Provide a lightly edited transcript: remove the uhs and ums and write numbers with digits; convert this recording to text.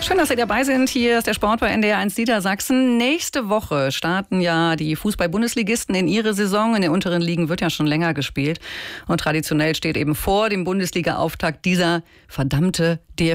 Schön, dass Sie dabei sind. Hier ist der Sport bei NDR 1 Niedersachsen. Nächste Woche starten ja die Fußball-Bundesligisten in ihre Saison. In den unteren Ligen wird ja schon länger gespielt. Und traditionell steht eben vor dem Bundesliga-Auftakt dieser verdammte DFB